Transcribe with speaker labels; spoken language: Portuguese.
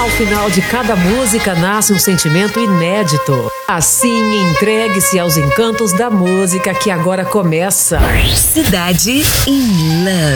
Speaker 1: Ao final de cada música nasce um sentimento inédito. Assim, entregue-se aos encantos da música que agora começa.
Speaker 2: Cidade in Love.